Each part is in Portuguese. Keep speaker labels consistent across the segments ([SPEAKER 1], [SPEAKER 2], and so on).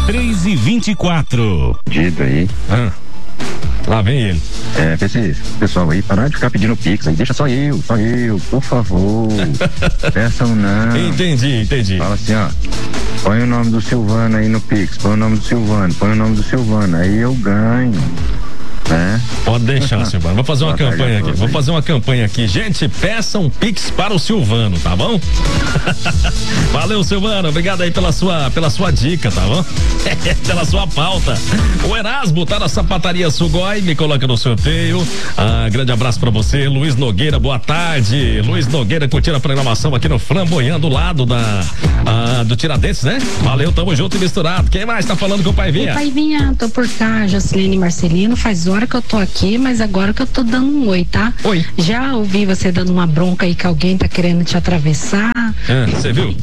[SPEAKER 1] 3h24.
[SPEAKER 2] Dito aí.
[SPEAKER 3] Lá vem ele.
[SPEAKER 2] Pra esse pessoal aí, parar de ficar pedindo Pix aí, deixa só eu, por favor. Peçam não.
[SPEAKER 3] Entendi.
[SPEAKER 2] Fala assim, ó. Põe o nome do Silvano aí no Pix, põe o nome do Silvano, aí eu ganho.
[SPEAKER 3] Pode deixar, Silvano. Vou fazer uma campanha aqui. Gente, peçam Pix para o Silvano, tá bom? Valeu, Silvano. Obrigado aí pela sua dica, tá bom? Pela sua pauta. O Erasmo tá na Sapataria Sugoi, me coloca no sorteio. Grande abraço pra você. Luiz Nogueira, boa tarde. Luiz Nogueira curtindo a programação aqui no Flamboyant, do lado do Tiradentes, né? Valeu, tamo junto e misturado. Quem mais tá falando com o Pai Vinha?
[SPEAKER 4] Pai Vinha, tô por cá, Jocilene Marcelino. Faz hora que eu tô aqui, mas agora que eu tô dando um oi, tá?
[SPEAKER 3] Oi.
[SPEAKER 4] Já ouvi você dando uma bronca aí que alguém tá querendo te atravessar.
[SPEAKER 3] Você viu?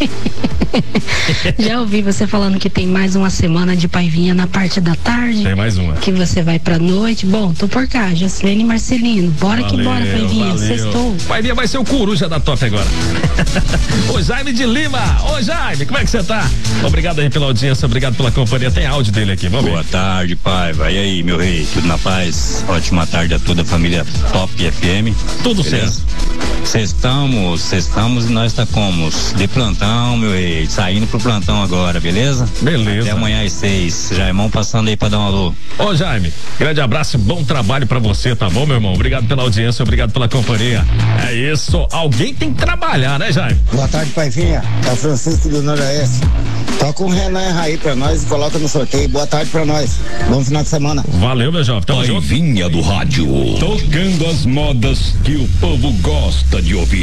[SPEAKER 4] Já ouvi você falando que tem mais uma semana de Pai Vinha na parte da tarde.
[SPEAKER 3] Tem mais uma.
[SPEAKER 4] Que você vai pra noite. Bom, tô por cá, Jocilene Marcelino. Bora que bora, Pai Vinha. Sextou.
[SPEAKER 3] Pai Vinha vai ser o coruja da Top agora. Ô Jaime de Lima. Ô Jaime, como é que você tá? Obrigado aí pela audiência, obrigado pela companhia. Tem áudio dele aqui, vamos ver.
[SPEAKER 5] Boa tarde, pai. Vai aí, meu rei. Tudo na paz? Ótima tarde a toda a família Top FM.
[SPEAKER 3] Tudo
[SPEAKER 5] beleza?
[SPEAKER 3] Certo.
[SPEAKER 5] Sextamos e nós tá como? De plantão, meu rei. Saindo pro plantão agora, beleza?
[SPEAKER 3] Beleza.
[SPEAKER 5] Até amanhã às 6. Jaimão passando aí pra dar um alô.
[SPEAKER 3] Ô Jaime, grande abraço e bom trabalho pra você, tá bom, meu irmão? Obrigado pela audiência, obrigado pela companhia. É isso, alguém tem que trabalhar, né, Jaime?
[SPEAKER 6] Boa tarde, Pai Vinha. É o Francisco do Noroeste. Toca um Renan aí pra nós e coloca no sorteio. Boa tarde pra nós. Bom final de semana.
[SPEAKER 3] Valeu, meu jovem. Tamo junto.
[SPEAKER 1] Pai Vinha do rádio. Tocando as modas que o povo gosta de ouvir.